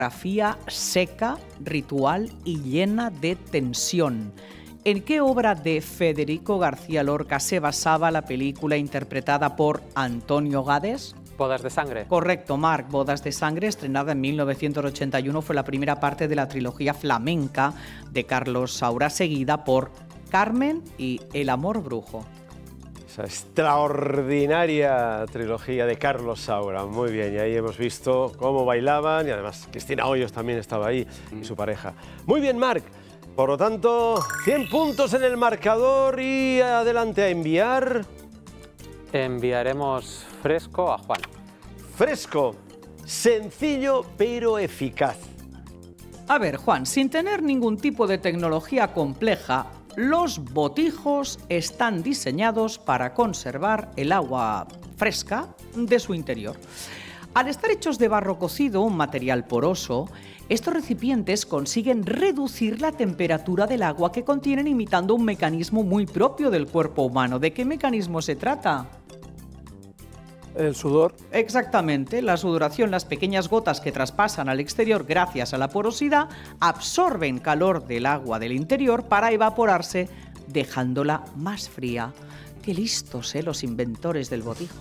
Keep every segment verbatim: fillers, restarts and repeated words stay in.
Fotografía seca, ritual y llena de tensión. ¿En qué obra de Federico García Lorca se basaba la película interpretada por Antonio Gades? Bodas de sangre. Correcto, Marc. Bodas de sangre, estrenada en mil novecientos ochenta y uno, fue la primera parte de la trilogía flamenca de Carlos Saura, seguida por Carmen y El amor brujo. Esa extraordinaria trilogía de Carlos Saura. Muy bien, y ahí hemos visto cómo bailaban y además Cristina Hoyos también estaba ahí y su pareja. Muy bien, Marc. Por lo tanto, cien puntos en el marcador y adelante a enviar. Enviaremos Fresco a Juan. Fresco, sencillo pero eficaz. A ver, Juan, sin tener ningún tipo de tecnología compleja, los botijos están diseñados para conservar el agua fresca de su interior. Al estar hechos de barro cocido, un material poroso, estos recipientes consiguen reducir la temperatura del agua que contienen imitando un mecanismo muy propio del cuerpo humano. ¿De qué mecanismo se trata? El sudor. Exactamente, la sudoración, las pequeñas gotas que traspasan al exterior gracias a la porosidad, absorben calor del agua del interior para evaporarse, dejándola más fría. Qué listos, ¿eh?, los inventores del botijo.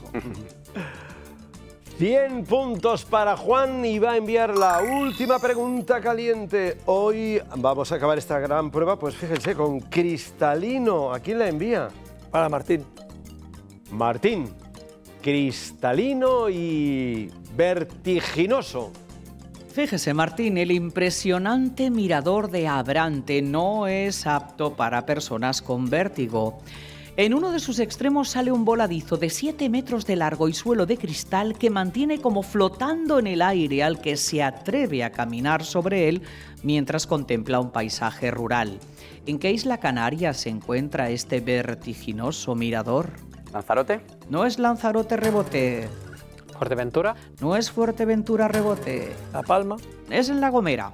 cien puntos para Juan y va a enviar la última pregunta caliente. Hoy vamos a acabar esta gran prueba, pues fíjense, con cristalino. ¿A quién la envía? Para Martín. Martín. Cristalino y vertiginoso. Fíjese, Martín, el impresionante mirador de Abrante no es apto para personas con vértigo. En uno de sus extremos sale un voladizo de siete metros de largo y suelo de cristal que mantiene como flotando en el aire al que se atreve a caminar sobre él mientras contempla un paisaje rural. ¿En qué isla canaria se encuentra este vertiginoso mirador? ¿Lanzarote? No es Lanzarote Rebote. ¿Fuerteventura? No es Fuerteventura Rebote. La Palma. Es en La Gomera.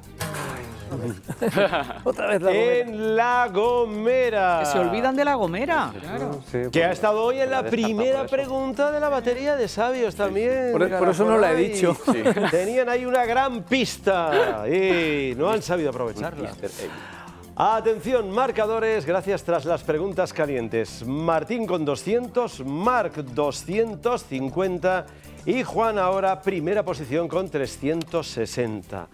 Otra vez La Gomera. En La Gomera. Que se olvidan de La Gomera. Claro. Sí, Que ha por- estado hoy en la por descartar primera por eso. pregunta de la batería de sabios también. Por- por eso no la he dicho. Sí. Tenían ahí una gran pista y no han sabido aprovecharla. mister Egg. Atención, marcadores, gracias tras las preguntas calientes. Martín con doscientos, Marc doscientos cincuenta y Juan ahora primera posición con trescientos sesenta.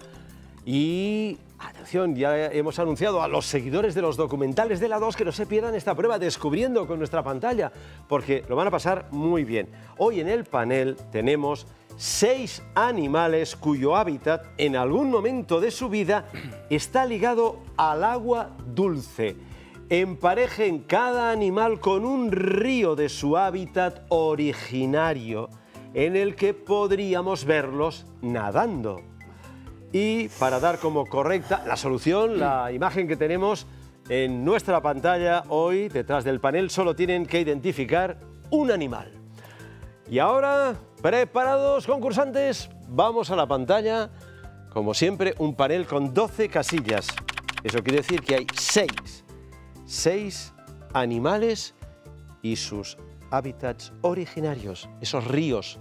Y atención, ya hemos anunciado a los seguidores de los documentales de la dos que no se pierdan esta prueba descubriendo con nuestra pantalla, porque lo van a pasar muy bien. Hoy en el panel tenemos seis animales cuyo hábitat en algún momento de su vida está ligado al agua dulce. Emparejen cada animal con un río de su hábitat originario en el que podríamos verlos nadando. Y para dar como correcta la solución, la imagen que tenemos en nuestra pantalla hoy, detrás del panel, solo tienen que identificar un animal. Y ahora, ¿preparados, concursantes? Vamos a la pantalla. Como siempre, un panel con doce casillas. Eso quiere decir que hay seis, seis animales y sus hábitats originarios, esos ríos.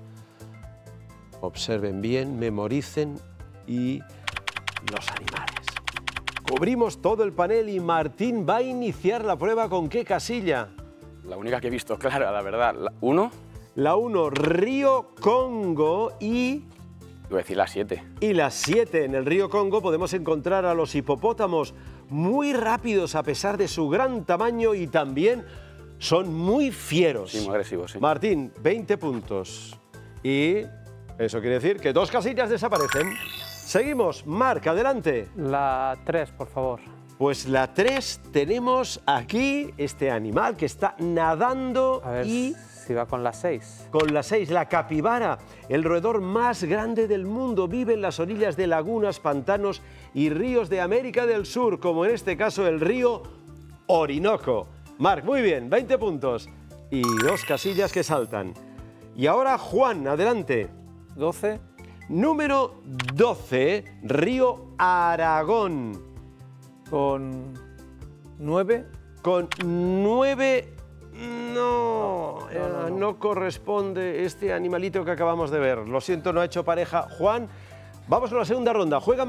Observen bien, memoricen y los animales. Cubrimos todo el panel y Martín va a iniciar la prueba. ¿Con qué casilla? La única que he visto clara, la verdad. La uno, La uno, Río Congo y... iba a decir la siete. Y la siete. En el río Congo podemos encontrar a los hipopótamos muy rápidos a pesar de su gran tamaño y también son muy fieros. Sí, muy agresivos, sí. Martín, veinte puntos. Y eso quiere decir que dos casillas desaparecen. Seguimos. Marc, adelante. La tres, por favor. Pues la tres tenemos aquí este animal que está nadando A ver y... si va con la seis. Con la seis, la capibara, el roedor más grande del mundo, vive en las orillas de lagunas, pantanos y ríos de América del Sur, como en este caso el río Orinoco. Marc, muy bien, veinte puntos y dos casillas que saltan. Y ahora Juan, adelante. doce. Número doce, río Aragón, Con nueve. con nueve... No, No, no, eh, no, no. no corresponde este animalito que acabamos de ver. Lo siento, no ha hecho pareja. Juan, vamos con la segunda ronda. Juega